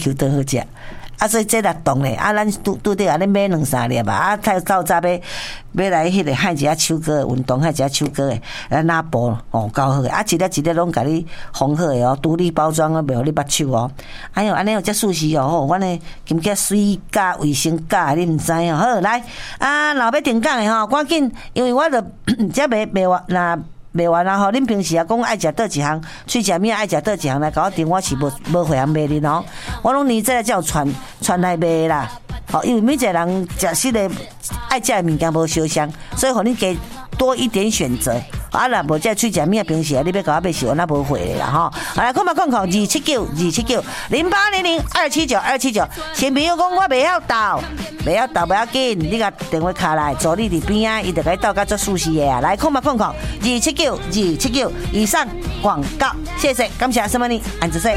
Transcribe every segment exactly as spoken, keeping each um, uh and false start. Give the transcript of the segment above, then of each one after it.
Q 顿好食。啊，所以这六栋咧，啊，咱拄拄着安尼买两三粒吧，啊，太到早要要来迄个喊一下手哥运动，喊一下手哥诶，来拿布哦，够好诶，啊，一粒一粒拢甲你封好诶哦，独立包装啊，袂互你捌手哦。哎哟，安尼有遮舒适哦，吼，阮诶金价水价、卫生价，你毋知哦。好，来啊，若要定岗诶吼，赶紧，因为我著遮卖卖完若。卖完啦吼，恁平时啊讲爱食倒一项，喙食物爱食倒一项来甲我订，我是无无会晓卖恁哦。我拢年这叫传传来卖啦，吼，因为每一个人食食个爱食的物件无相像，所以互恁加多一点选择。啊，若无这喙食物平时啊，你要甲我买是安那无会啦吼。好来，看嘛看看，二七九二七九零八零零二七九二七九。新朋友讲我袂晓倒，袂晓倒不要紧，你甲电话卡来，助理伫边啊，伊就甲你倒甲做舒适的啊。来，看嘛看看，二七九二七九。以上广告，谢谢，感谢什么呢？安子说。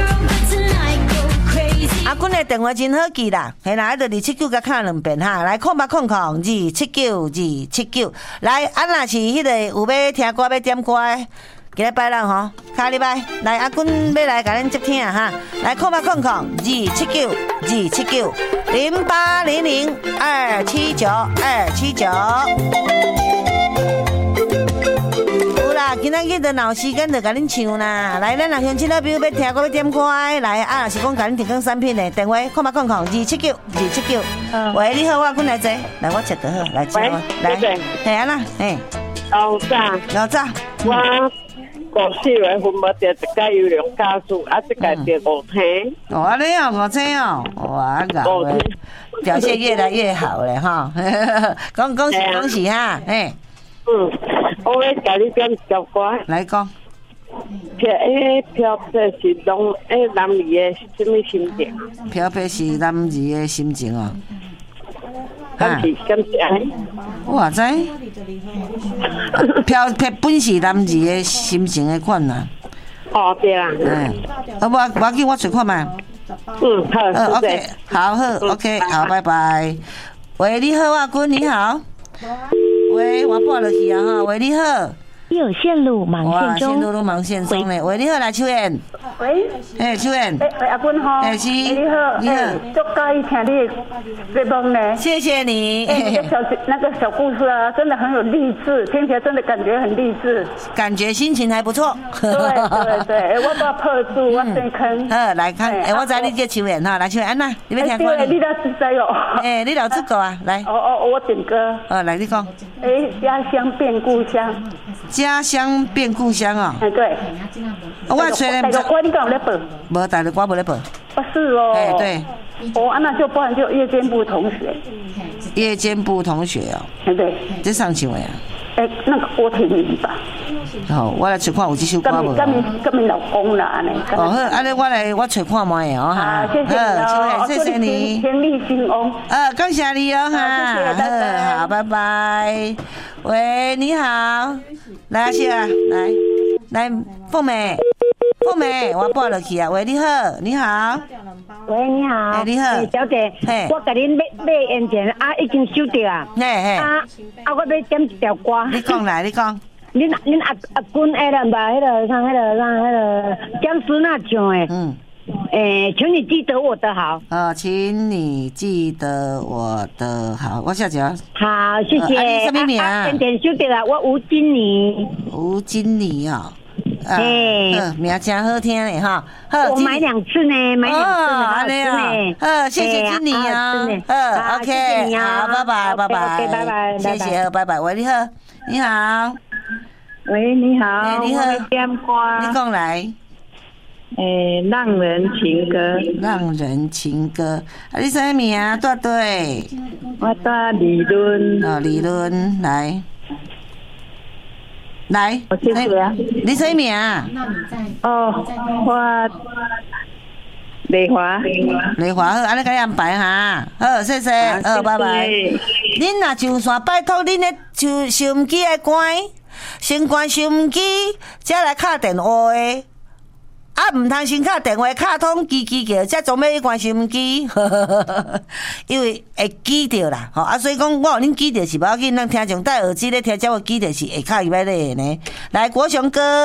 阿君的电话真好记啦，嘿啦，就二七九甲卡两遍哈，来空吧空空二七九二七九，来啊若是迄个有要听歌要点歌的，今日拜六吼，下礼拜来阿君要来甲恁接听哈，来空吧空空二七九二七九零八零零二七九二七九。今仔日的闹时间就甲恁唱啦，来，咱若乡亲朋友要听歌要点歌的，来啊，是讲甲恁提供产品的电话，看嘛看看，二七九二七九。喂，你好，我阮来坐，来我切就好，来接我，来，系安啦，嘿。 老早， 老早， 我五四月份无得一家有两家数，啊，这家得五天。 哦，安尼哦，五天哦，哇，搞诶，表现越来越好咧哈，恭恭喜恭喜哈，嘿。 嗯，我要甲你点一条歌。 来讲。 漂诶，漂泊是拢诶男儿诶什么心情？ 漂泊是男儿诶心情哦。 敢是敢是安尼？ 我知。漂泊本是男儿诶心情诶款啦。 哦，对啦。 嗯。好，我我紧我找看嘛。 嗯，好。 嗯 ，OK， 好好 ，OK， 好，拜拜。喂，你好，阿君，你好。喂，我拨落去啊哈！喂，你好。 有线路忙线中。 线路都忙线中嘞。喂，你好，来秋燕。 喂。 哎，秋燕。 哎，阿君好。 哎，是。 你好。 你好。 就介意听你的节目呢。 谢谢你。 哎，那个小那个小故事啊，真的很有励志，听起来真的感觉很励志。 感觉心情还不错。 对对对，我把破住，我先坑。 好，来看，哎，我知你这秋燕哈，来秋燕，安娜，你要听歌？ 对，你老知道哦。 哎，你老知道啊，来。 哦哦，我点歌。 哦，来你讲。 哎，家乡变故乡。 家乡变故乡哦。 哎，对。 我虽然大个歌你敢有咧播？ 无，大个歌无咧播。 啊，是哦。 哎，对。 哦，啊，那就不然就夜间部同学。 夜间部同学哦。 哎，对。 这上唱的啊。 哎，那个郭婷婷吧。 好，我来找看有这首歌无？ 跟你跟你老公啦，安尼。 哦好，安尼我来我找看卖哦哈。 谢谢好，谢谢你。 天力兴翁。 呃，感谢你哦哈。 谢谢，拜拜。 好，拜拜。喂，你好，来阿谢啊，来来，凤美，凤美，我拨落去啊。喂，你好，你好。 喂，你好。 哎，你好， 小姐。嘿。我甲恁买买烟钱啊，已经收到啊。 嘿嘿。 啊啊，我要点一条歌。 你讲来，你讲。 恁恁阿阿君迄个吧，迄个唱迄个唱迄个姜思娜唱的。嗯。诶，请你记得我的好。 哦，请你记得我的好，我下脚。 好，谢谢。 啊，你什么名啊？ 点点收到啦，我吴金妮。 吴金妮哦。 嘿， 名真好听嘞哈！ 我买两次呢，买两次呢，好吃呢。 呃，谢谢经理啊，呃 ，OK， 好，拜拜，拜拜， 拜拜， 谢谢，拜拜。喂，你好，你好， 喂，你好， 哎，你好， 点歌， 你讲来， 诶，浪人情歌， 浪人情歌，啊，你什么名啊？对对， 我带理论， 哦，理论来。来， 我谢谢啊。 你什么名啊？ 哦，我雷华。 雷华，好，安尼甲你安排哈。好，谢谢，好，拜拜。恁若上线，拜托恁咧收收音机爱关，先关收音机，才来敲电话的。啊，唔通先敲电话，敲通叽叽叫，才总要去关收音机，因为会记着啦，吼啊，所以讲我互恁记着是无要紧，咱听众戴耳机咧听，才会记着是会敲伊要咧呢。来，国雄哥。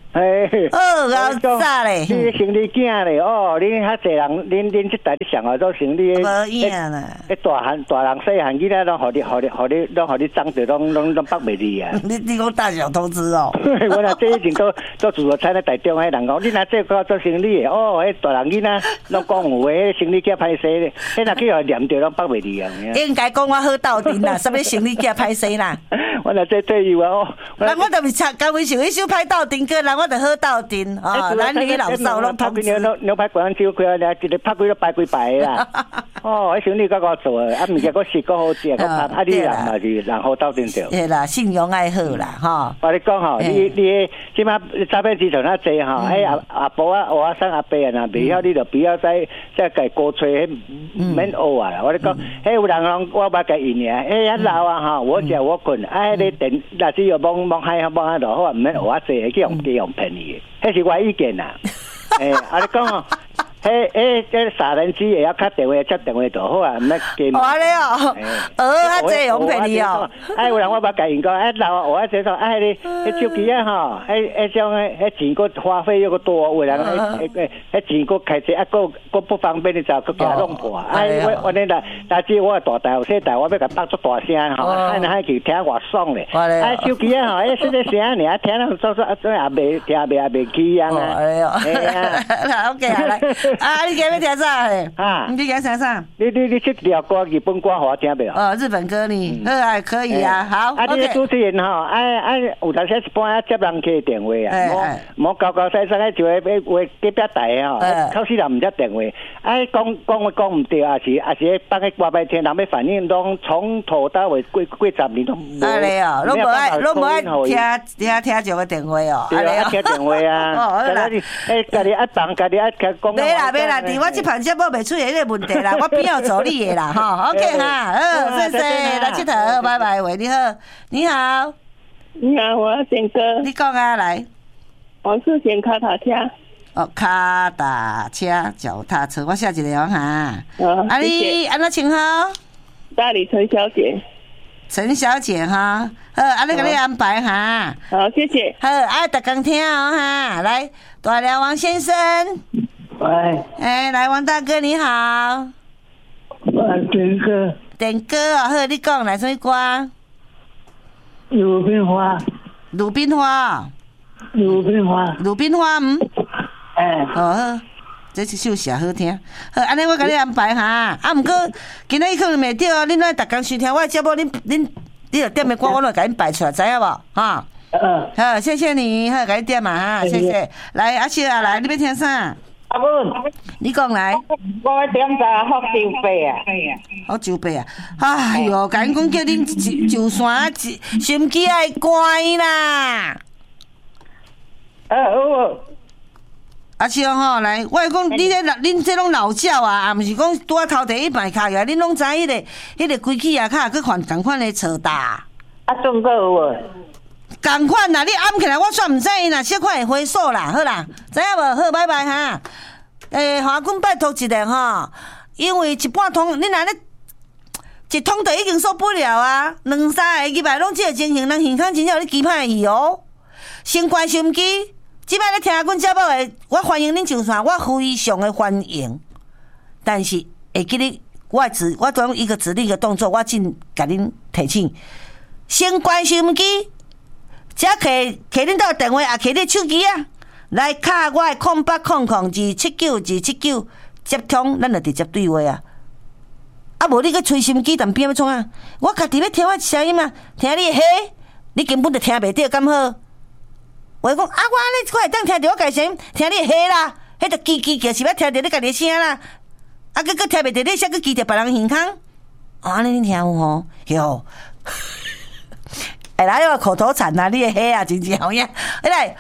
哎， 哦，搞啥嘞？ 你生你囝嘞？哦，恁遐济人，恁恁这代你上海都生你。 无影啦。 迄大汉大人细汉囡仔拢互你，互你，互你，拢互你长着，拢拢拢北袂离啊！ 你你讲大小通知哦？ 我若这以前都做自助餐咧，台中迄人讲，你若这个做生理的，哦，迄大人囡仔拢讲有诶，生理囝歹势咧，迄若去互念着，拢北袂离啊！ 应该讲我好斗阵啦，什么生理囝歹势啦？ 我若这这有啊！哦， 那我就唱，刚为想一首歹斗阵歌，人我就好斗阵哦。男女老少拢通知。 牛牛排广州开啊，一日拍几多摆几摆啦。哦，迄生理个个做啊，物件个食个好食，个拍啊，你人嘛是人好斗阵着。 对啦，信用爱好啦，吼。 我你讲吼，你你即马诈骗集团啊济吼，哎阿阿婆啊、阿生阿伯啊，若袂晓你就不要再再家鼓吹，迄免学啊啦。我你讲，迄有人讲我捌甲因啊，哎遐老啊吼，我食我困，啊迄个电若是要摸摸海摸海就好，毋免学啊济，去用去用便宜的，迄是我意见啦。诶，啊你讲哦。迄迄即杀人机也要敲电话接电话就好啊，毋免惊。 哦，你哦，呃，较济用便宜哦。 哎，有人我捌甲因讲，哎，老我即说，哎，你迄手机啊吼，迄迄种诶，迄钱佫花费又佫多，有人迄迄迄钱佫开济，啊佫佫不方便，你就佫惊弄破。哎，我我呢若若只我大台有小台，我要甲放足大声吼，喊喊去听偌爽咧。哎，手机啊吼，哎，说这声尔，听了做做啊，做也袂听袂也袂起样啊。哎呀，哎呀，OK 啊来。啊！你今日听啥嘞？啊！你今日听啥？ 你你你这条歌日本歌，我听袂？ 哦，日本歌呢？好啊，可以啊，好。 啊，你主持人吼，哎哎，有当时一般啊接人客电话啊，莫莫高高细细个就会要话隔壁台吼，考死人唔接电话，哎讲讲话讲唔对，也是也是放喺挂牌听，人要反应，拢从头到尾过过十年都无。 啊你哦，拢无爱拢无爱听听听这个电话哦。 对啊，听电话啊。哦，好啦。哎，家己爱放，家己爱讲。 没啦没啦。我这盘节目袂出现迄个问题啦，我边有助你的啦，吼 ，OK 哈，好，谢谢，来佚佗，拜拜，喂，你好，你好， 你好，我要点歌， 你讲啊，来， 我是选卡塔车， 哦，卡达车、脚踏车，我写一个哈，啊，你安怎称号？ 大理陈小姐， 陈小姐哈，好，啊，你给你安排哈， 好，谢谢， 好，爱逐工听哦哈，来，大寮王先生。 喂， 哎，来，王大哥你好。 我点歌。 点歌哦，好，你讲来什么歌？ 鲁冰花。 鲁冰花。 鲁冰花。 鲁冰花嗯。 哎。 哦好，这一首是好听。好，安尼我甲你安排哈。啊，毋过今仔日可能袂对哦，恁来逐工收听我的节目，恁恁你着点的歌，我就甲恁排出来，知影无？哈。嗯。好，谢谢你，好，甲你点嘛哈，谢谢。来，阿秀啊，来，你要听啥？ 阿文， 你讲来。 我要点啥福州白啊？ 福州白啊！哎哟，甲因讲叫恁就就山心机爱关啦。 呃，好。 啊是吼，来，我讲你这恁这拢老鸟啊，也毋是讲拄啊头第一排卡个，恁拢知迄个迄个规矩啊，卡去换同款的车搭。 啊，仲个有无？ 同款啦，你按起来，我煞毋知伊若小可会回数啦，好啦，知影无？好，拜拜哈。诶，华君拜托一下吼，因为一半通，恁若咧一通就已经受不了啊，两三个礼拜拢即个情形，人健康真正有咧期盼去哦。先关心机，即摆咧听阮节目的，我欢迎恁上线，我非常的欢迎。但是会记得我指，我都用一个指令的动作，我尽甲恁提醒，先关心机。只摕摕恁兜电话，也摕你手机啊，来卡我的空八空空二七九二七九接通，咱就直接对话啊。啊，无你去吹心机，但边要创啊？我家己要听我声音嘛，听你嘿，你根本就听袂到，敢好？我讲啊，我安尼我会当听到我家声音，听你嘿啦，迄个叽叽就是要听到你家己声啦。啊，佮佮听袂到你，才佮记着别人健康。啊，安尼你听有吼？哟。哎，来个口头禅啊！你的黑啊，真正好样！来，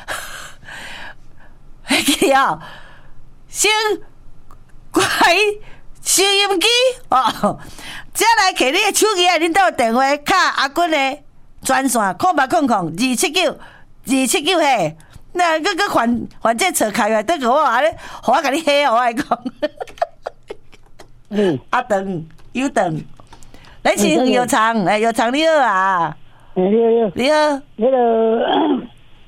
记哦，先关收音机哦，再来摕你的手机啊，恁兜电话卡阿君的专线空八空空二七九二七九嘿，那个个还还这车开来，等我啊咧，互我甲你黑，我来讲。嗯，阿长有长，你是有长，哎，有长你好啊。 你好， 你好， 那个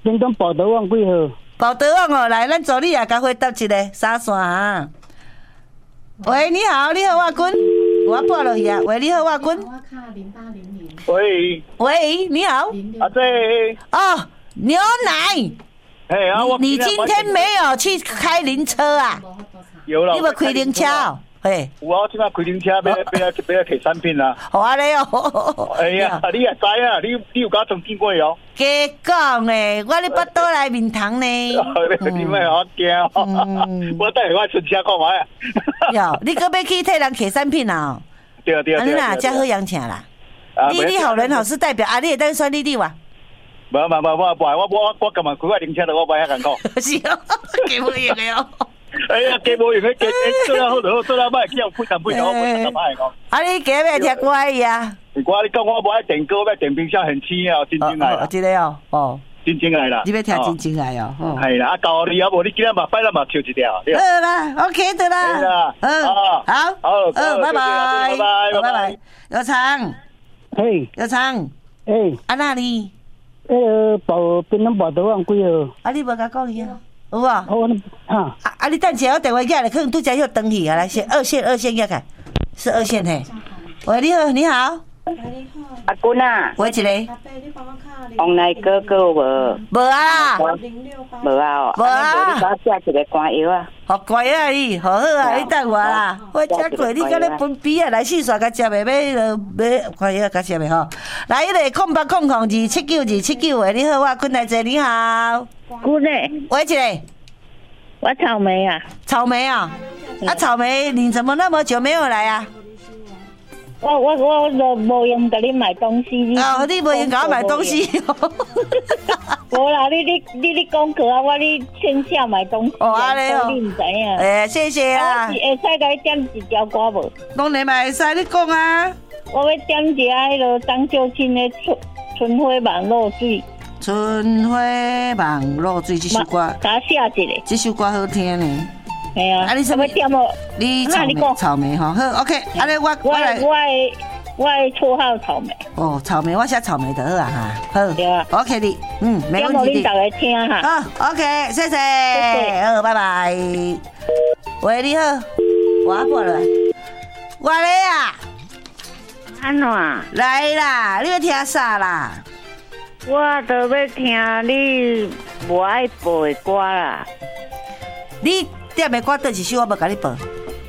屏东宝德旺几号？ 宝德旺哦，来，咱助理也甲回答一个三线啊。喂，你好，你好，我君，我拨落去啊。喂，你好，我君。 喂， 喂，你好。 阿姐。 哦，牛奶。 哎啊，我你今天没有去开灵车啊？ 有了。 你有开灵车哦？嘿。 有啊，我即摆开灵车，要要要要摕产品啦。 好啊，你哦。 哎呀，你也知啊，你你有甲曾见过哦？ 假讲诶，我咧巴肚内面糖呢。 你莫好惊哦！我等下我出车看卖啊。 哟，你搁要去替人摕产品啊？ 对啊对啊。 你哪真好养请啦？你你好人好事代表啊，你会当选你弟哇？ 无无无无无，我我我干嘛开个灵车的，我袂遐艰苦。 是哦，加无用的哦。 哎呀，加无用的，加做了好就好，做了歹叫配淡配淡，我袂干嘛的讲。 啊，你加要听歌伊啊？ 我你讲我无爱电歌，要电冰箱很轻啊，真正来啦。 真的哦，哦， 真正来啦。 你要听真正来哦。 系啦，啊，教你啊，无你今日嘛摆啦嘛唱一条。 好啦 ，OK 的啦。 对啦。 嗯，好， 好， 嗯，拜拜， 拜拜， 拜拜。有长， 嘿， 有长， 哎， 啊那里？ 那个宝屏东宝德旺几号？ 啊，你无甲讲伊啊？有啊。 我哈。 啊啊！你等下我电话寄来，可能拄则又登去啊，来先二线二线寄开，是二线嘿。喂，你好，你好。 阿君啊， 喂，一个。 王来哥哥无？ 无啊。 无啊。 无啊。 你帮食一个肝药啊。 好乖啊你，好好啊，你等我啦。我食过，你敢咧分比啊？来四线甲食袂买就买肝药甲食袂吼。来，迄个空八空空二七九二七九的，你好，我坤来者，你好。 姑嘞， 喂，一个。 我草莓啊。 草莓啊？啊，草莓，你怎么那么久没有来啊？ 我我我都无用给你买东西。 哦，你无用给我买东西。 无啦，你你你你功课啊，我你线下买东西。 哦，安尼哦。 你唔知影。 诶，谢谢啊。 我是会使甲你点一条歌无？ 当然嘛会使，你讲啊。 我要点一下迄个张秀清的《春春花望露水》。 春花望露水这首歌。 甲我写一个。 这首歌好听呢。 系啊，啊你什么点哦？ 你草莓，草莓哈，好 ，OK， 安尼我我来，我我绰号草莓。 哦，草莓，我写草莓的好啊哈，好， 对啊 ，OK 的，嗯，没问题的。 你大家听哈。 好 ，OK，谢谢，好，拜拜。喂，你好，我拨来，我来啊。 安怎？ 来啦，你要听啥啦？ 我都要听你无爱播的歌啦。 你点的歌倒一首，我无甲你报。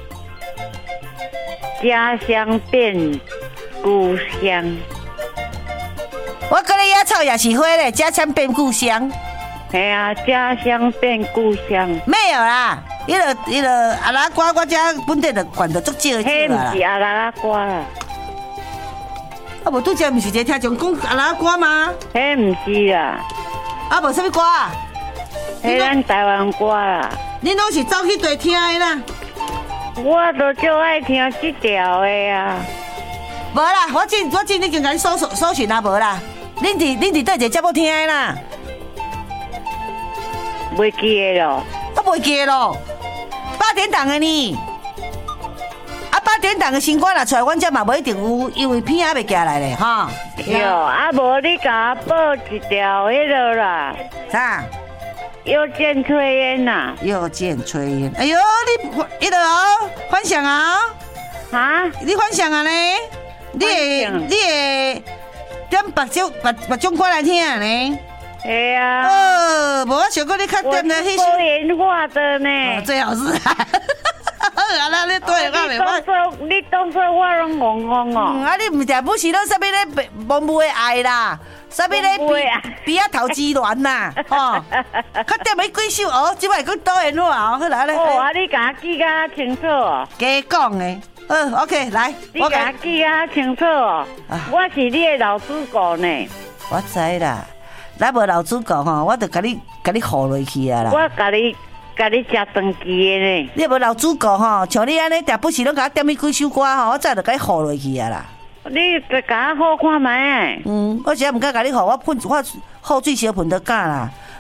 家乡变故乡。 我跟你野草也是花嘞，家乡变故乡。 系啊，家乡变故乡。 没有啦，伊个伊个阿拉歌，我遮本地就管得足少少啦。 迄毋是阿拉歌啦。 啊，无拄则毋是一个听众讲阿拉歌吗？ 迄毋是啦。 啊，无啥物歌啊？ 迄咱台湾歌啦。 恁拢是走去地听的啦。 我都就爱听这条的啊。 无啦，我真我真已经甲你搜搜搜寻啊，无啦。恁伫恁伫倒一个节目听的啦？ 袂记的咯。 我袂记咯。八点档的呢？啊，八点档的新歌拿出来，阮遮嘛无一定有，因为片仔袂寄来咧，哈。 哟，啊无你甲我报一条迄个啦。 啥？ 又见炊烟呐！ 又见炊烟。哎呦，你迄个哦，幻想啊！ 哈？ 你幻想啊呢？你会你会点别种别别种歌来听呢？ 系啊。 哦，无我想过你较点的迄些。多元化的呢。 最好是。啊，那你对我袂我。你当作你当作我拢戆戆哦。 嗯，啊，你毋定不是拢啥物咧蒙昧的爱啦？啥物咧比比啊投资恋呐？吼，较点咪几首哦，即摆讲多元化哦，好来咧。 哦，啊，你甲我记甲清楚哦。 假讲诶，嗯 ，OK， 来， 你甲我记甲清楚哦。我是你的老主角呢。 我知啦，咱无老主角吼，我就甲你甲你护落去啊啦。 我甲你。甲你食长期的呢？ 你无老主角吼，像你安尼，定不是拢甲我点去几首歌吼，我早就甲你护落去啊啦。 你就甲我好看卖。 嗯，我现在唔敢甲你护，我喷我后水小喷得干啦。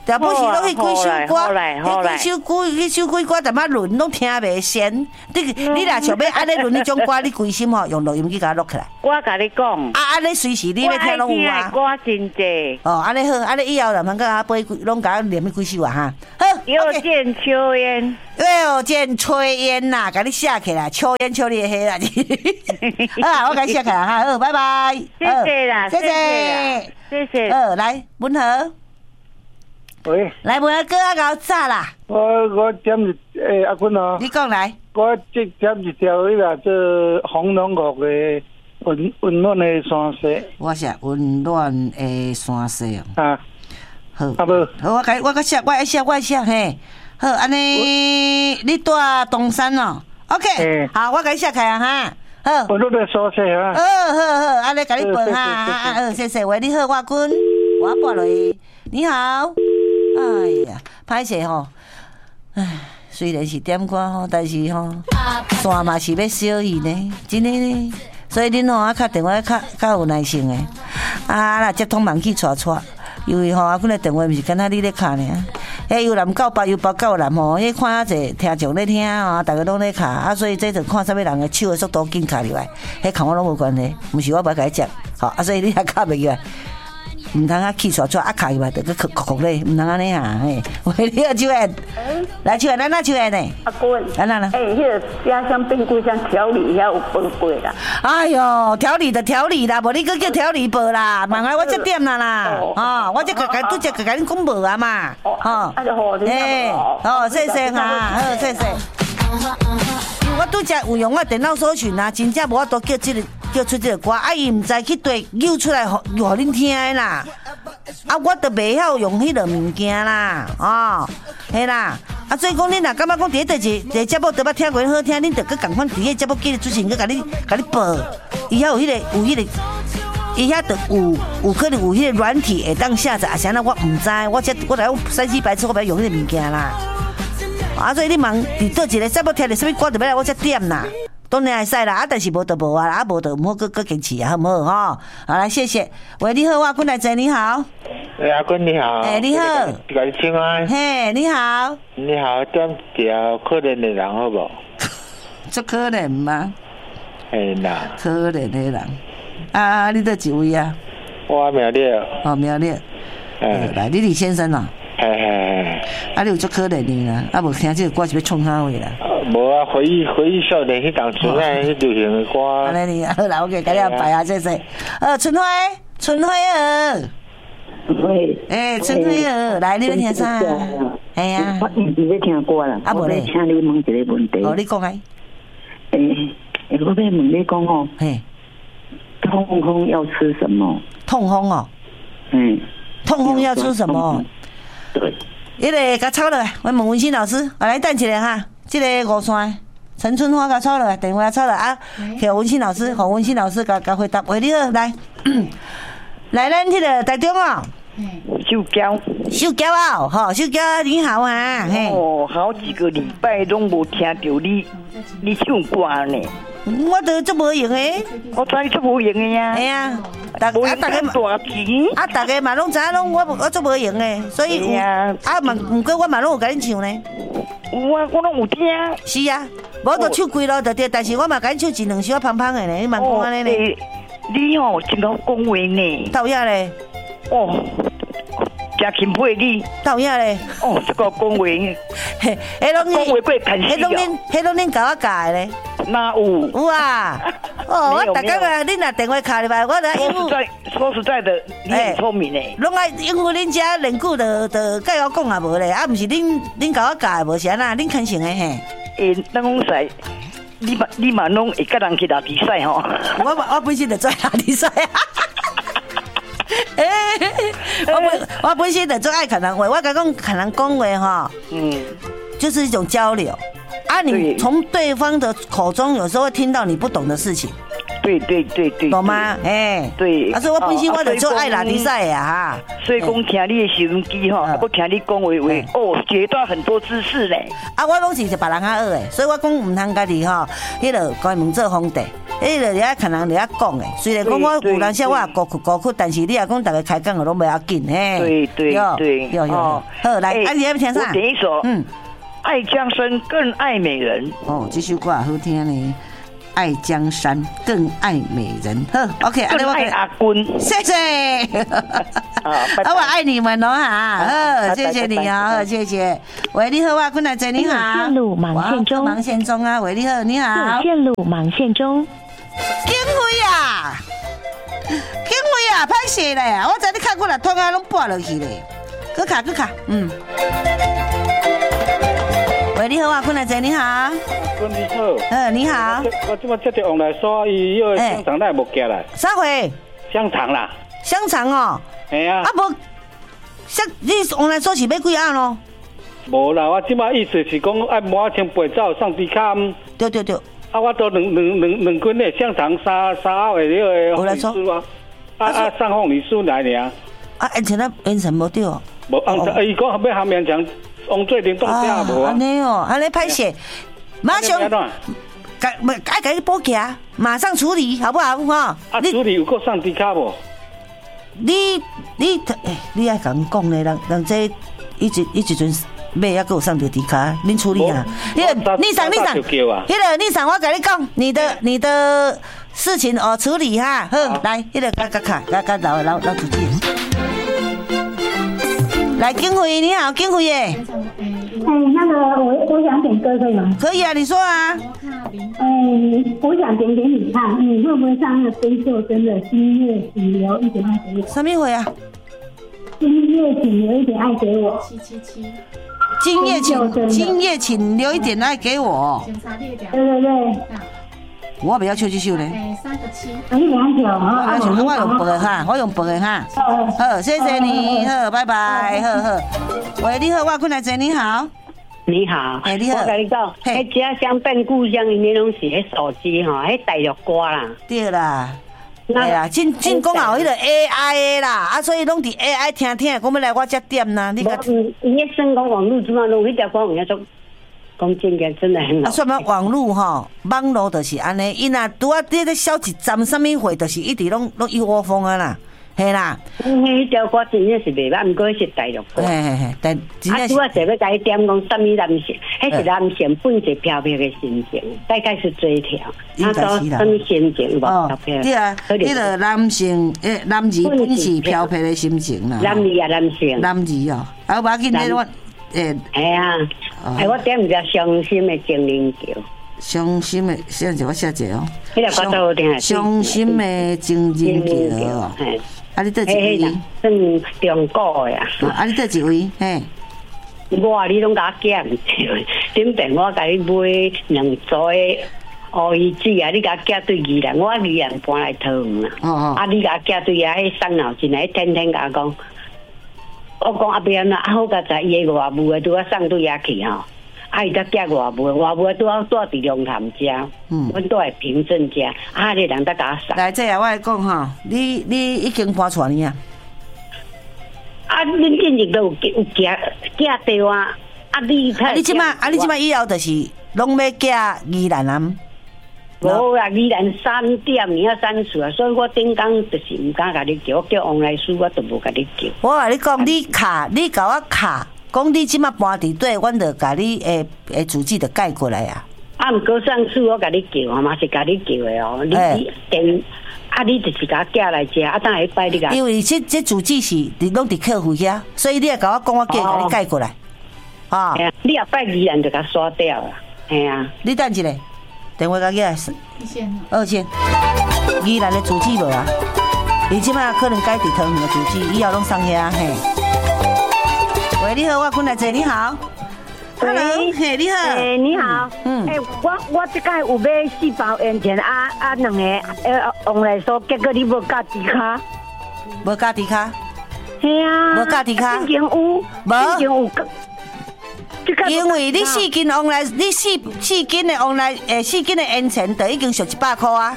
大不是拢去几首歌， 好来好来， 几首歌几首歌淡薄轮拢听袂先。你你若想要安尼轮迄种歌，你规心吼用录音机甲它录起来。 我甲你讲， 啊，安尼随时你要听拢有啊。 歌真济。 哦，安尼好，安尼以后咱们甲背拢甲念几首啊哈。好。 又见秋烟。 又见炊烟呐，甲你写起来，秋烟秋你的黑啦。啊，我甲你写起来哈，好，拜拜。 谢谢啦， 谢谢， 谢谢。 呃，来，文和。 喂。 来，文和哥啊，搞炸啦。 我我点一诶，阿坤哦。 你讲来。 我即点一条迄个做红龙谷的温温暖的山溪。 我写温暖的山溪哦。 啊。 好。 啊无。 好，我甲我甲写，我爱写，我爱写嘿。好，安尼你住东山哦 ，OK， 好，我甲你写开啊哈，好。 我都在说些啊。 好好好，安尼甲你报哈，啊啊，谢谢，喂，你好，我君，我拨落去，你好，哎呀，歹势吼，唉，虽然是点歌吼，但是吼，线嘛是要小伊呢，真诶呢，所以恁吼啊，敲电话较较有耐心诶，啊，若接通忙去带带。因为吼，啊，阮的电话毋是敢若你咧敲尔，迄有南到北，有北到南吼，迄看啊者听众咧听啊，逐个拢咧敲，啊，所以这就看啥物人的手的速度紧敲入来，迄跟我拢无关系，毋是我无甲伊接，吼，啊，所以你也敲袂入来，毋通啊起错错啊敲入来，着去哭哭咧，毋通安尼啊，嘿，喂，你好，秋燕，来秋燕，咱哪秋燕呢？ 阿君， 咱哪呢？ 哎，迄个家乡变故乡调理遐有分过啦。 哎哟，调理的调理啦，无你佫叫调理报啦，慢下我才点啦啦，哦，我这个甲拄则甲恁讲无啊嘛， 哦，哎， 哦，谢谢哈，好，谢谢。我拄则有用我电脑搜寻啊，真正无法度叫即个叫出即个歌，啊伊毋知去对扭出来，互互恁听的啦。啊，我都袂晓用迄落物件啦，哦，嘿啦。啊，所以讲恁若感觉讲第一第一第节目都捌听过好听，恁着佮共款伫个节目记得主持人佮甲你甲你报，伊遐有迄个有迄个，伊遐着有有可能有迄个软体会当下载，啊，啥那我毋知，我这我来用三 C 白痴，我袂用迄个物件啦。啊，所以你问伫倒一个节目听着啥物歌，着要来我才点啦。当然会使啦，啊，但是无就无啊，啊无就毋好搁搁坚持啊，好毋好吼？好来，谢谢。喂，你好，我君来坐，你好。 哎，阿君你好。 哎，你好。 甲你请安。 嘿，你好。 你好，点一条可怜的人好无？ 足可怜吗？ 嘿啦。 可怜的人。啊，你倒一位啊？ 我苗栗。 哦，苗栗。哎，来，你李先生啊。 嘿嘿嘿。 啊，你有足可怜的啦，啊，无听这个歌是要创啥话啦？ 无啊，回忆回忆少年迄当初那迄流行的歌。 安尼好啦，我给大家排下谢谢。呃，春花，春花儿。 喂。 诶，春花儿，来，你要听啥？哎呀。 我一直在听歌啦。 啊，无咧。 请你问一个问题。 哦，你讲哎。 诶，我要问你讲哦。 嘿。 痛风要吃什么？ 痛风哦。 嗯。 痛风要吃什么？ 对。 迄个甲抄落来，我问文心老师，我来等一下哈。这个五山陈春花甲抄落来，电话抄落啊，给文心老师，给文心老师甲甲回答。喂，你好，来，来咱迄个台中哦。 秀娇， 秀娇啊，吼，秀娇你好啊，嘿。 哦，好几个礼拜拢无听到你，你唱歌呢。 我都足无用诶， 我知你足无用诶呀。 哎呀，大啊大家大钱， 啊大家嘛拢知影，拢我我足无用诶，所以啊嘛毋过我嘛拢有甲恁唱呢。 有啊，我拢有听。 是啊，无就唱几咯，就对，但是我嘛甲恁唱一两首芳芳诶呢，你嘛讲安尼呢？ 你吼真够讲话呢。 到遐咧。 哦。真钦佩你， 到遐咧。 哦，这个讲话， 嘿，迄拢讲话过看死迄拢恁，迄拢恁教我教的咧。 哪有？ 有啊。哦，我大家啊，恁若电话卡入来，我来英语。说实在，说实在的，你很聪明诶。 拢爱因为恁遮练久，就就甲我讲也无咧，啊，毋是恁恁教我教的无是安那，恁肯成的嘿。 诶，咱讲实，你嘛你嘛拢会甲人去打比赛吼。 我我本身就做打比赛啊。我本我本身就最爱看人话，我甲讲看人讲话哈，嗯，就是一种交流啊。你从对方的口中，有时候会听到你不懂的事情。 对对对对， 懂吗？哎， 对。 啊，所以我本身我就做爱打比赛呀哈。 所以讲听你的收音机哈，我听你讲话话，哦，学到很多知识嘞。 啊，我拢是就别人较学的，所以我讲唔通家己吼，迄个关门做皇帝。 迄个遐看人遐讲诶。虽然讲我有人说我也孤苦孤苦，但是你也讲大家开讲的拢不要紧嘿。 对对对， 有有有。好，来，啊，你要听啥？ 我点一首，嗯，爱江山更爱美人。 哦，这首歌好听呢。爱江山更爱美人，呵 ，OK， 更爱阿君， 谢谢，啊，我爱你们哦哈，呵，谢谢你哦，谢谢。喂，你好啊，坤来姐，你好。 线路忙线中， 忙线中啊，喂，你好，你好。 线路忙线中。 景辉啊，景辉啊，歹势咧，我知你卡过来，拖啊拢拨落去咧，搁卡搁卡，嗯。喂，你好啊，坤来姐，你好。 你好， 呃，你好， 我这么接到往来说，伊迄个香肠奈无寄来。 啥货？ 香肠啦。 香肠哦。 系啊。 啊无，香你往来说是要几暗咯？ 无啦，我即马意思是讲爱满千八走上地卡。 对对对。 啊，我都两两两两斤的香肠三三盒的那个凤梨酥啊，啊啊上凤梨酥来尔。 啊，而且那烟尘无对哦。 无，啊，伊讲要含面肠，往做冷冻下无啊。 安尼哦，安尼歹势。马上，改不改改报警，马上处理，好不好？哈， 啊，处理有够上低卡无？ 你你诶，你爱甲阮讲咧，人人这一直一直阵买还够上到低卡，恁处理啊？迄个你上你上，迄个你上，我甲你讲，你的你的事情哦处理哈，好，来，迄个甲甲卡，甲甲老老老主机。来，景辉你好，景辉耶。 哎，那个我我想点歌可以吗？ 可以啊，你说啊。 哎，我想点给你看，你会不会唱那个曾秀珍的《今夜请留一点爱给我》？ 什么会啊？ 今夜请留一点爱给我。 七七七。今夜请今夜请留一点爱给我。 检查列表。对对对。 我不要唱这首呢。 哎，三个七。你两首啊？ 我用我用白的哈，我用白的哈。好，谢谢你，好，拜拜，好好。喂，你好，我坤来姐，你好。 你好， 哎，你好。 我跟你讲，迄只相变故乡，因为拢是迄手机吼，迄大陆歌啦。 对啦。哎呀，进进讲后迄个 A I 的啦，啊，所以拢伫 A I 听听，讲要来我这点啦，你讲。嗯，伊迄算讲网络怎么弄？迄条歌人家说。讲真个真的很好。啊， 算嘛网络吼，网络就是安尼，伊若拄啊伫咧小一站什么货，就是一直拢拢一窝蜂啊啦，嘿啦。 迄条歌真正是袂歹，毋过是大陆歌。 嘿嘿嘿，但真正是。啊， 拄啊坐要甲伊点讲，什么男性？迄是男性本质飘飘的心情，大概是这一条。 应该是啦。 什么心情无飘飘？ 对啊，迄个男性诶，男儿本是飘飘的心情啦。 男儿啊，男性。 男儿哦，啊，无要紧，迄我。诶， 系啊，哎，我点一只伤心的精灵桥。 伤心的，写者我写者哦。 迄个歌都好听。 伤心的精灵桥哦。啊，你倒一位？ 算中国的啊。 啊，你倒一位？嘿。 我你拢甲我捡唔着，顶边我甲你买两组的乌鱼子啊，你甲我捡对宜兰，我宜兰搬来桃园啦。哦哦。啊，你甲我捡对啊，迄伤脑筋啊，迄天天甲我讲。我讲阿边啊，好甲在伊个外母诶，拄啊送对遐去吼，啊伊才寄外母，外母拄啊住伫龙潭遮，嗯，阮住伫平镇遮，啊，你人才甲我送。 来，这下我来讲吼，你你已经搬厝呢啊？ 啊，恁近日都有有寄寄电话，啊你啊你即摆啊你即摆以后就是拢要寄宜兰啊？ 无啦，宜兰三点你要删除啊，所以我顶工就是毋敢甲你叫，我叫王来书我都无甲你叫。 我甲你讲，你卡，你甲我卡，讲你即马搬伫对，阮就甲你诶诶主机就改过来啊。 啊，毋过上次我甲你叫啊嘛，是甲你叫的哦。你你电啊，你就是甲我寄来遮，啊，等下一摆你甲。 因为这这主机是伫拢伫客户遐，所以你也甲我讲，我叫甲你改过来。啊， 你后摆宜兰就甲刷掉啦，系啊。 你等一下。电话甲起来，一千，二千。宜兰的主机无啊？伊即摆可能改伫桃园的主机，以后拢送遐嘿。喂，你好，我坤来姐，你好。 喂， 嘿，你好。 诶，你好。嗯。诶，我我即摆有买四包烟钱啊啊两个，诶，往来说，结果你无加迪卡。 无加迪卡。 系啊。 无加迪卡。 已经有，无。已经有。 因为你四斤往来，你四四斤的往来，诶，四斤的烟钱就已经属一百块啊。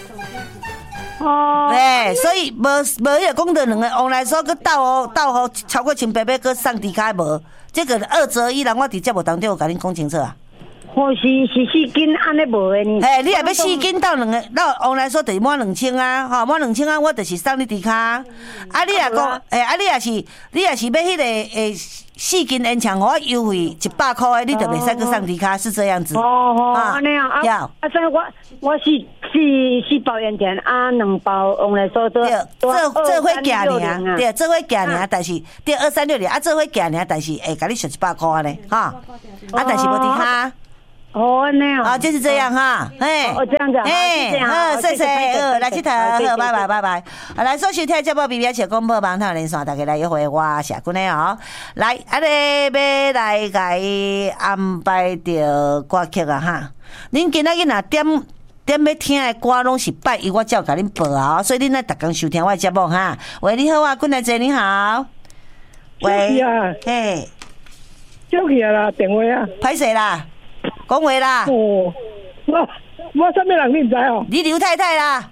哦。诶，所以无无迄个讲到两个往来所，佮到哦到哦超过千八百，佮送迪卡无，这个二折一，人我伫节目当中有甲恁讲清楚啊。 或是是四斤安尼无的呢？ 哎，你若要四斤到两个，到往来说就是满两千啊，吼，满两千啊，我就是送你猪脚。啊，你若讲，哎，啊，你若是你若是要迄个诶四斤烟肠，我优惠一百块的，你就袂使去送猪脚，是这样子。 哦哦，安尼啊，啊，啊，所以我我是四四包烟肠啊，两包往来说都做做伙价尔，对，做伙价尔，但是对二三六零啊，做伙价尔，但是会甲你算一百块咧，哈，啊，但是无猪脚。 哦，那样啊，就是这样哈，哎， 哦，这样子， 哎，好，谢谢，好，来佚佗，好，拜拜，拜拜。啊，来，所收听节目 B B S 广播网台连线，大家来约会我谢君的哦。来，啊咧要来甲伊安排着歌曲啊哈。恁今仔日若点点要听的歌拢是拜一，我才有甲恁报啊，所以恁来逐工收听我的节目哈。喂，你好啊，君来姐你好。 喂， 嘿， 叫起啦，电话啊， 歹势啦。讲话啦！ 哦，我我什么人你唔知哦？ 你刘太太啦！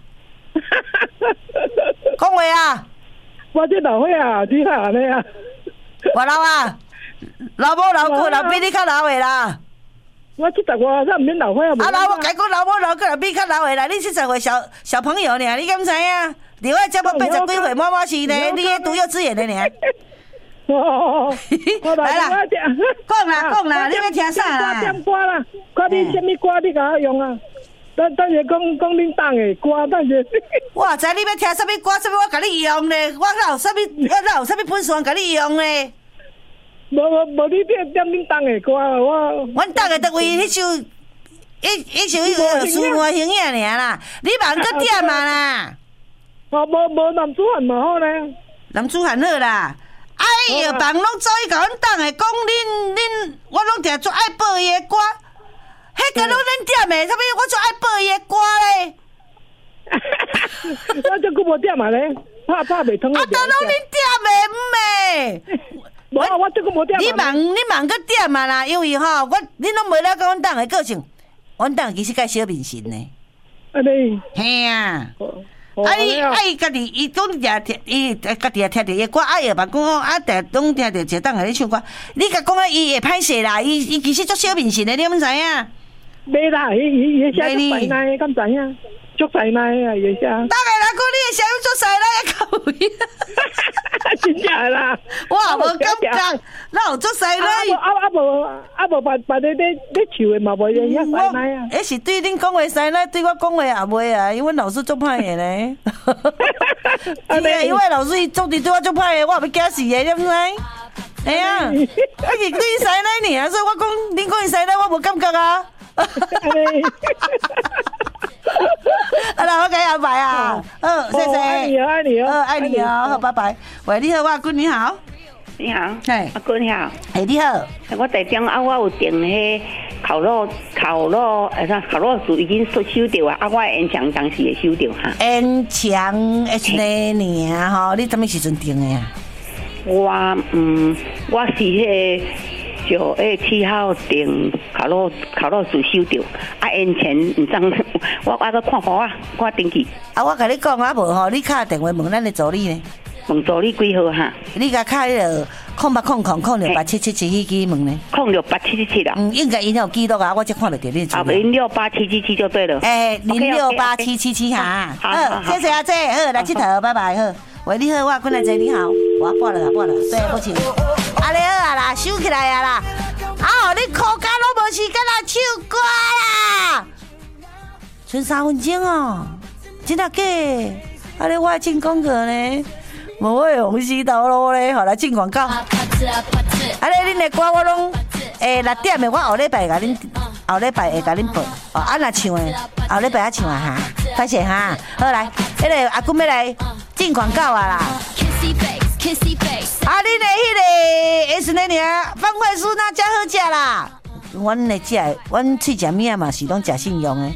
讲话啊！ 我这老伙啊，你看安尼啊？ 我老啊，老母老久啦，比你较老的啦。 我七十外，咱唔免老伙啊。 啊，老母甲讲老母老久啦，比你较老的啦。你七十岁小小朋友呢？你敢知影？另外节目八十几岁，妈妈是呢，你喺读幼稚园的呢。 哦， 来啦，讲啦讲啦，你要听啥啦？ 点歌啦，看你什么歌你甲我用啊？等等下讲讲恁党的歌，等下。 我知你要听什么歌，什么我甲你用咧，我哪有什么，我哪有什么本事甲你用咧？ 无无无，你点点恁党的歌啊？我阮党的都为迄首，迄迄首迄个苏梅形影尔啦，你茫个点嘛啦？ 哦，无无男子汉嘛好咧。 男子汉好啦。哎呀，人拢做伊甲阮党的讲，恁恁，我拢定做爱报伊的歌，迄个拢恁点的，啥物我做爱报伊的歌咧？我这久无点嘛咧，怕怕袂通。 啊，都拢恁点的唔诶？ 无，我这久无点。 你忙你忙个点嘛啦，因为吼，我恁拢袂了讲阮党的个性，阮党其实介小面神呢。 安尼。 嘿啊。啊！伊啊伊家己，伊总定听，伊家己也听着伊歌，啊伊别讲啊，定总听着一档下咧唱歌。你甲讲啊，伊会歹势啦，伊伊其实足小面神的，你毋知影？ 袂啦，伊伊伊写足塞奶，敢知影？足塞奶啊，伊写。 大概来讲，你会写足塞奶也够位。 真正啦！ 我无感觉，哪有足塞奶？ 啊啊无啊无别别咧咧咧唱的嘛，无伊遐塞奶啊。 迄是对恁讲话塞奶，对我讲话也袂啊，因为阮老师足歹的咧。是啊，因为老师伊做伫对我足歹的，我也要惊死的，你毋知？哎呀，啊是对伊塞奶尔，所以我讲恁讲伊塞奶，我无感觉啊。啊，那我给安排啊，好，谢谢， 爱你哦，爱你哦， 爱你哦，好，拜拜。喂，你好，我阿君你好， 你好， 嘿， 阿君你好， 哎，你好， 我台中啊，我有订迄烤肉，烤肉，哎啥，烤肉树已经收收到啊，啊，我烟肠当时会收到哈。 烟肠是呢年吼，你什么时阵订的啊？ 我嗯，我是迄个。九月七号订烤肉烤肉薯收到，啊烟钱唔知我我个看好啊，我登记。 啊，我甲你讲啊，无吼，你敲电话问咱的助理呢？ 问助理几号哈？ 你甲敲迄个空八空空空六八七七七迄支问呢？ 空六八七七七啦。 嗯，应该因有记录啊，我才看得到你。 啊，零六八七七七就对了。 哎，零六八七七七哈。好，谢谢阿姐，好来佚佗，拜拜好。喂，你好，我君来姐你好，我挂了啦，挂了，对不起。啊，你好啊啦，收起来啊啦，啊，你口干拢无时间来唱歌啦，剩三分钟哦，真的假？啊，你我进广告呢，无我用死头路咧，好来进广告。啊，咧恁的歌我拢，诶，六点的我后礼拜甲恁，后礼拜会甲恁播，哦，啊若唱的，后礼拜啊唱啊哈，歹势哈，好来，迄个阿君要来进广告啊啦。啊！你的迄个 S 那尔方块酥那真好食啦！阮的食，阮喙食物嘛是拢食信用的，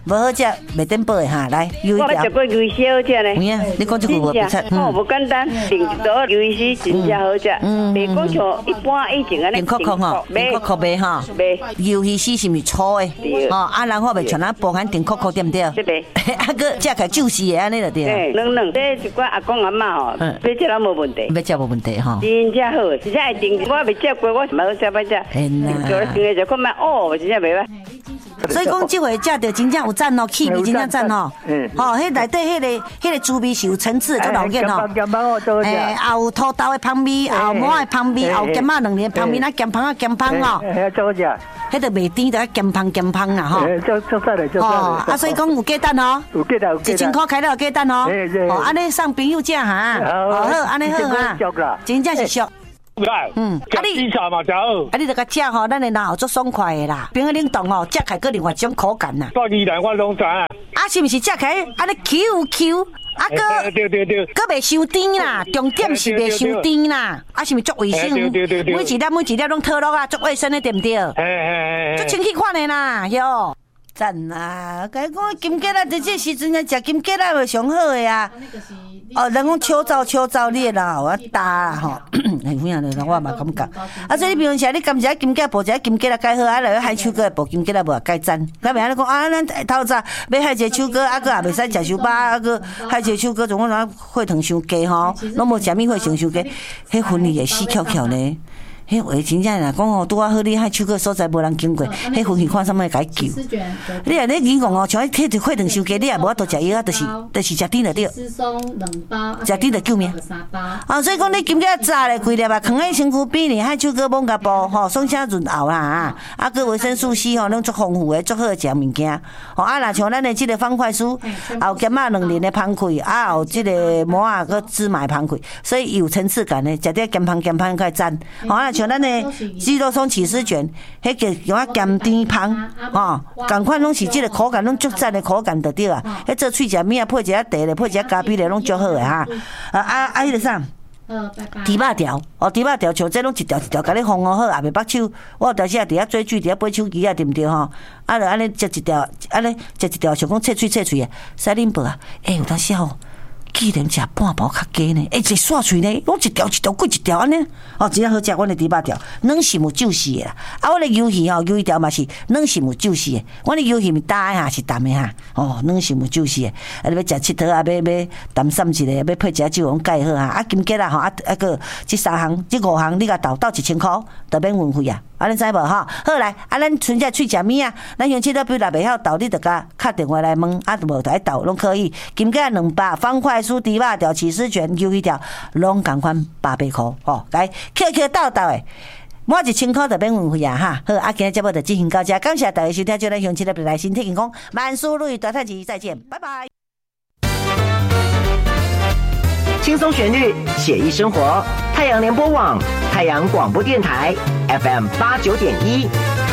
无好食，袂顶饱的哈。来，鱿鱼条。 我食过鱿鱼丝好食呢。 有影，你讲这句无不错。 哦，无简单，订一道鱿鱼丝真正好食。嗯，袂讲像一般以前安尼。 定扣扣吼，定扣扣卖哈。卖。鱿鱼丝是毋是粗的？哦，啊，然后袂像咱包含定扣扣对不对？对袂。啊个食起来就是的安尼就对。哎，软软，这一寡阿公阿嬷吼，要食拢无问题。要食无问题吼。真正好，真正会订，我未食过，我是冇食歹食。哎呐。叫订的就看卖哦，真正袂歹。所以讲，这回食到真正有赞哦，气味真正赞哦。嗯。哦，迄内底迄个迄个滋味是有层次，做老见哦。诶，也有土豆的香味，也有麻的香味，也有咸仔两年的香味，那咸香啊咸香哦。诶，做食。迄个袂甜，就咸香咸香啦吼。诶，做做晒嘞，做晒嘞。哦，啊，所以讲有鸡蛋哦。有鸡蛋，有鸡蛋。一千块开了有鸡蛋哦。哦，安尼送朋友食哈。好，好，安尼好哈。真正是俗。嗯，啊你吃嘛食好，啊你著甲食吼，咱的脑足爽快的啦，冰个冷冻吼，食起来个另外一种口感啦。到宜兰我拢知啊。啊是毋是食起来安尼 Q Q， 啊个对对对，个袂伤甜啦，重点是袂伤甜啦，啊是毋是足卫生？对对对，每一粒每一粒拢脱落啊，足卫生的对毋对？哎哎哎，足清气款的啦，哟。赞啊！甲你讲金桔仔，伫这时阵啊，食金桔仔袂上好的啊。哦，人讲秋燥秋燥，你啦，我打啦吼。哎，有影咧，我嘛感觉。啊，所以你比如说，你甘食金桔，无食金桔仔改好，啊，来海秋哥无金桔仔无改赞。咱袂安尼讲啊，咱透早要海一个秋哥，啊个也袂使食烧包，啊个海一个秋哥，总讲咱血糖伤低吼，拢无食米血糖伤低，迄分离会死翘翘呢。迄话真正啦，讲哦，拄啊好，你海手个所在无人经过，迄分去看啥物会甲伊救。你若咧讲讲哦，像迄血血糖伤低，你也无法度食药啊，就是就是食甜就对。丝松两包，食甜就救命。啊，所以讲你金桔炸咧规粒啊，放喺身躯边哩，海手个蒙甲布吼，爽声润喉啦啊，啊个维生素 C 吼，拢足丰富的，足好食物件。吼啊，若像咱的即个方块酥，也有咸仔两年的芳开，啊有即个麻啊个芝麻芳开，所以有层次感的，食点咸香咸香较赞。吼啊。像咱的鸡肉松起司卷，迄个用啊咸甜香，吼，共款拢是即个口感，拢足赞的口感就对啊。迄做脆食面啊，配一下茶咧，配一下咖啡咧，拢足好的哈。啊啊啊！迄个啥？猪肉条，哦，猪肉条像这拢一条一条，甲你烘好好，也袂绑手。我有当时啊，伫遐追剧，伫遐买手机啊，对毋对吼？啊，就安尼食一条，安尼食一条，像讲脆脆脆脆的，使啉饱啊。诶，有当时吼。既然食半包较加呢，哎，一刷脆呢，拢一条一条过一条安尼，哦，真正好食。阮的猪肉条，软是有酒丝的啦，啊，阮的鱿鱼吼，鱿鱼条嘛是软是有酒丝的，阮的鱿鱼是大的哈，是淡的哈，哦，软是有酒丝的。啊，你要食佚佗啊，要要淡散一个，要配一下酒，拢介好哈。啊，金桔啦吼，啊啊个这三项，这五项你甲斗斗一千箍，就免运费啊。啊，你知无哈？好来，啊，咱剩下脆食面啊，咱用切到比若袂晓斗，你就甲敲电话来问，啊，无就爱斗拢可以。金桔两百，方块酥、猪肉条、起司卷、鱿鱼条，拢共款八百箍哦。来，扣扣斗斗的，满一千箍就免运费啊哈。好，啊，今日节目就进行到这，感谢大家收听，就咱用切到来身体健康，万事如意，大太极，再见，拜拜。 轻松旋律，写意生活。太阳联播网，太阳广播电台 F M 八九点一。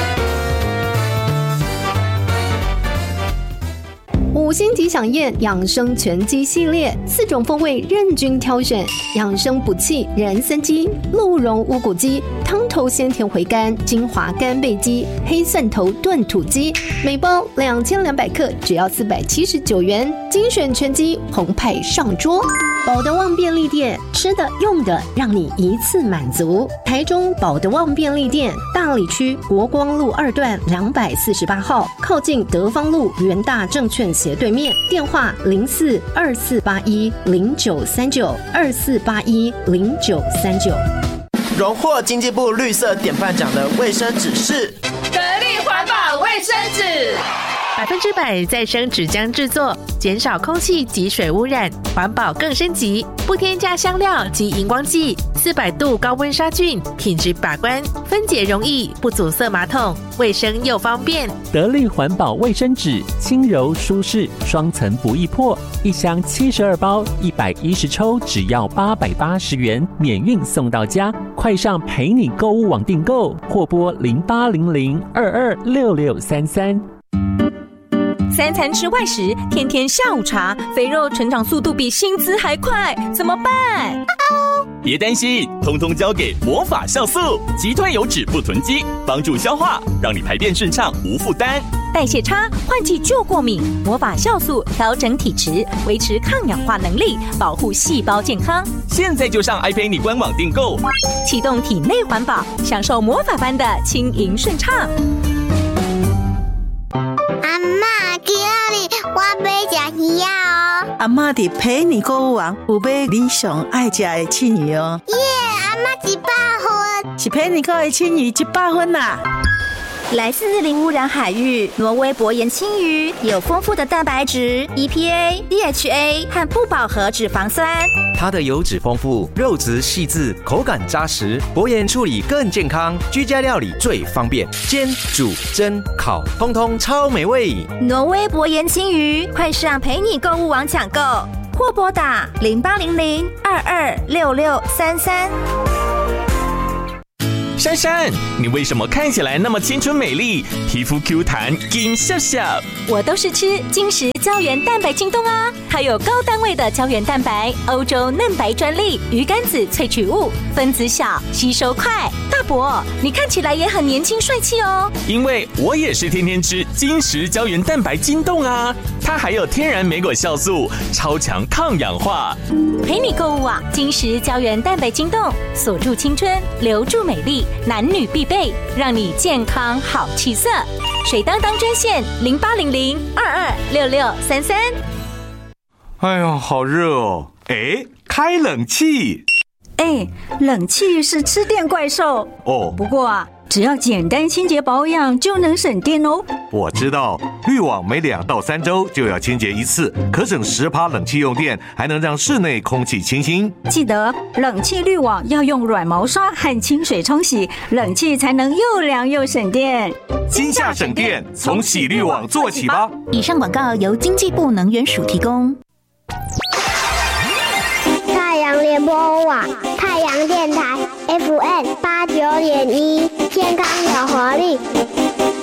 五星级饗宴养生全鸡系列，四种风味任君挑选，养生补气人参鸡、鹿茸乌骨鸡、汤头鲜甜回甘精华干贝鸡、黑蒜头炖土鸡，每包两千两百克，只要四百七十九元，精选全鸡澎湃上桌。保德旺便利店，吃的用的让你一次满足。台中保德旺便利店，大里区国光路二段两百四十八号，靠近德芳路元大证券斜对面，电话零四二四八一零九三九二四八一零九三九。 荣获经济部绿色典范奖的卫生纸是得力环保卫生纸。 百分之百再生纸浆制作，减少空气及水污染，环保更升级，不添加香料及荧光剂，四百度高温杀菌，品质把关，分解容易，不阻塞马桶，卫生又方便。 得力环保卫生纸，轻柔舒适，双层不易破，一箱七十二包，一百一十抽，只要八百八十元，免运送到家。快上陪你购物网订购，或拨零八零零二二六六三三。 三餐吃外食，天天下午茶，肥肉成长速度比薪资还快，怎么办？ 别担心，通通交给魔法酵素，击退油脂不囤积，帮助消化，让你排便顺畅无负担。 代谢差，换季就过敏。魔法酵素调整体质，维持抗氧化能力，保护细胞健康。 现在就上 iPay 官网订购， 启动体内环保，享受魔法般的轻盈顺畅。 阿嬷，今日我要吃鱼啊哦！ 阿嬷伫陪你购物网有买你上爱吃的青鱼哦。 耶，阿嬷一百分， 是陪你购的青鱼一百分啦。 来自日零污染海域，挪威薄盐青鱼有丰富的蛋白质、E P A、D H A 和不饱和脂肪酸。 它的油脂丰富，肉质细致，口感扎实，薄盐处理更健康，居家料理最方便，煎、煮、蒸、烤，通通超美味。 挪威薄盐青鱼，快上陪你购物网抢购，或拨打零八零零二二六六三三。 珊珊，你为什么看起来那么青春美丽，皮肤 Q 弹，金笑笑？ 我都是吃金石胶原蛋白晶冻啊，它有高单位的胶原蛋白，欧洲嫩白专利，鱼肝子萃取物，分子小，吸收快。大伯，你看起来也很年轻帅气哦。 因为我也是天天吃金石胶原蛋白晶冻啊，它还有天然莓果酵素，超强抗氧化。 陪你购物网，金石胶原蛋白晶冻，锁住青春，留住美丽。男女必备，让你健康好气色。水当当专线零八零零二二六六三三。 哎呦，好热哦！哎，开冷气。 哎，冷气是吃电怪兽哦。 不过啊，只要简单清洁保养就能省电哦。 我知道，滤网每两到三周就要清洁一次，可省十趴冷气用电，还能让室内空气清新。 记得冷气滤网要用软毛刷和清水冲洗，冷气才能又凉又省电。 今夏省电，从洗滤网做起吧。 以上广告由经济部能源署提供。 太阳联播网，太阳电台 F M 八九点一，健康有活力。